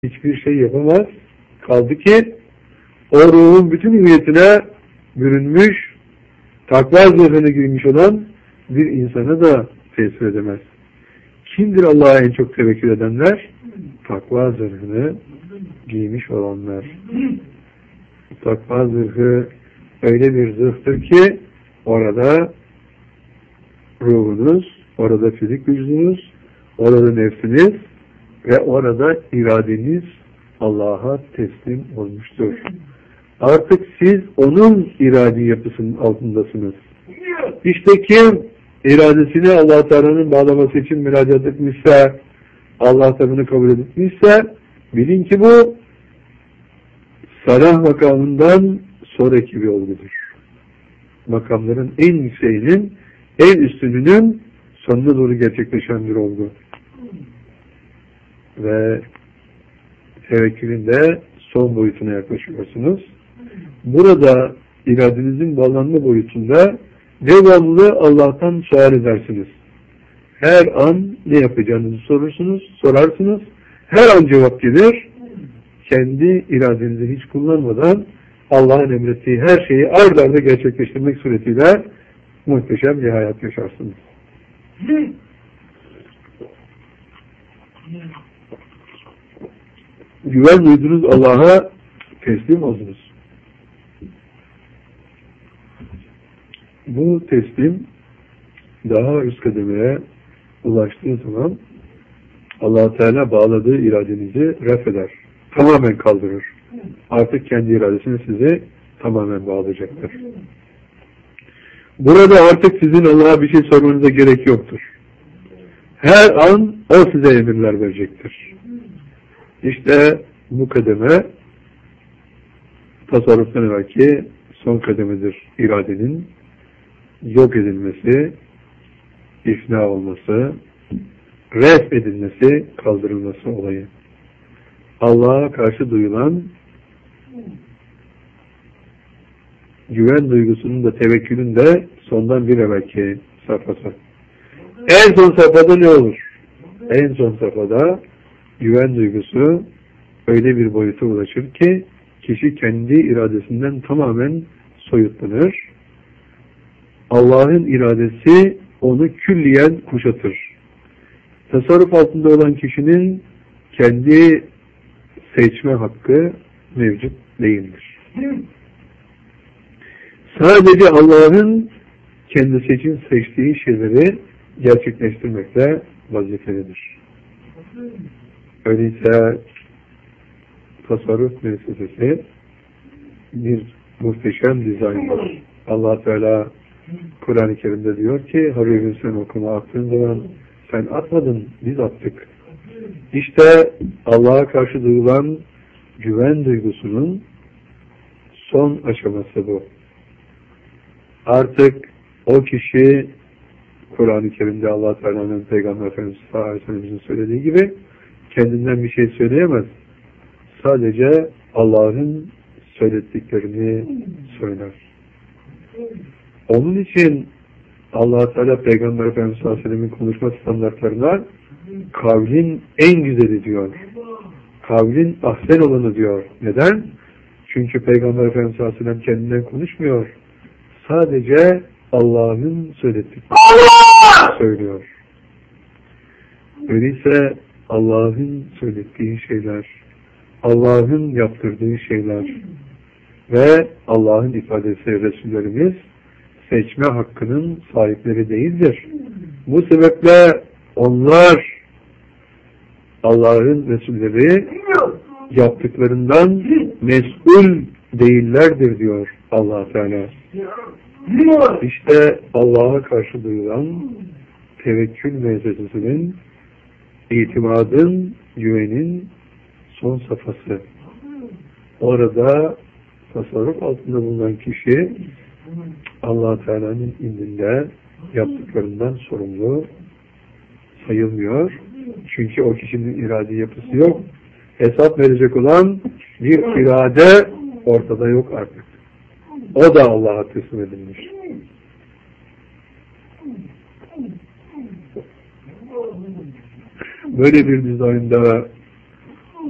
hiçbir şey yapamaz. Kaldı ki o ruhun bütün hüviyetine bürünmüş, takva zırhını giymiş olan bir insana da tesir edemez. Kimdir Allah'a en çok tevekkül edenler? Takva zırhını giymiş olanlar. Takva zırhı öyle bir zırhtır ki orada ruhunuz, orada fizik gücünüz, orada nefsiniz ve orada iradeniz Allah'a teslim olmuştur. Artık siz onun iradi yapısının altındasınız. İşte kim iradesini Allah Teala'nın bağlaması için müracaat etmişse, Allah da bunu kabul etmişse, bilin ki bu salah makamından sonraki bir olgudur. Makamların en yükseğinin, en üstününün sonuna doğru gerçekleşen bir olgu. Ve tevekkülün de son boyutuna yaklaşıyorsunuz. Burada iradenizin bağlanma boyutunda devamlı Allah'tan sual edersiniz. Her an ne yapacağınızı sorarsınız. Her an cevap gelir. Kendi iradenizi hiç kullanmadan Allah'ın emrettiği her şeyi ard arda gerçekleştirmek suretiyle muhteşem bir hayat yaşarsınız. Güven duydunuz, Allah'a teslim oldunuz. Bu teslim daha üst kademeye ulaştığı zaman Allah Teala bağladığı iradenizi ref eder. Tamamen kaldırır. Artık kendi iradesini size tamamen bağlayacaktır. Burada artık sizin Allah'a bir şey sormanıza gerek yoktur. Her an o size emirler verecektir. İşte bu kademe tasarruftan evvelki son kademedir. İradenin yok edilmesi, ifna olması, ref edilmesi, kaldırılması olayı. Allah'a karşı duyulan güven duygusunun da tevekkülün de sondan bir evvelki safhası. En son safhada ne olur? En son safhada güven duygusu öyle bir boyuta ulaşır ki kişi kendi iradesinden tamamen soyutlanır. Allah'ın iradesi onu külliyen kuşatır. Tasarruf altında olan kişinin kendi seçme hakkı mevcut değildir. Sadece Allah'ın kendisi için seçtiği şeyleri gerçekleştirmekle vazifelidir. Öyleyse tasarruf müessesesi bir muhteşem dizayndır. Allah Teala Kur'an-ı Kerim'de diyor ki Harun sen okuma attığın zaman sen atmadın, biz attık. İşte Allah'a karşı duyulan güven duygusunun son aşaması bu. Artık o kişi Kur'an-ı Kerim'de Allah Teala'nın Peygamber Efendimiz sallallahu aleyhi ve sellem'in söylediği gibi kendinden bir şey söyleyemez. Sadece Allah'ın söylediklerini söyler. Onun için Allah Teala Peygamber Efendimiz sallallahu aleyhi ve sellem'in konuşma standartlarına kavlin en güzeli diyor. Kavlin ahsen olanı diyor. Neden? Çünkü Peygamber Efendimiz sallallahu aleyhi ve sellem kendinden konuşmuyor. Sadece Allah'ın söylediklerini söylüyor. Öyleyse Allah'ın söylettiği şeyler, Allah'ın yaptırdığı şeyler ve Allah'ın ifadesi Resullerimiz seçme hakkının sahipleri değildir. Bu sebeple onlar Allah'ın Resulleri yaptıklarından mesul değillerdir diyor Allah Teala. İşte Allah'a karşı duyulan tevekkül müessesesinin, itimadın, güvenin son safhası. Orada tasarruf altında bulunan kişi Allah Teala'nın indinde yaptıklarından sorumlu sayılmıyor. Çünkü o kişinin iradi yapısı yok. Hesap verecek olan bir irade ortada yok artık. O da Allah'a teslim edilmiş. Böyle bir dizaynda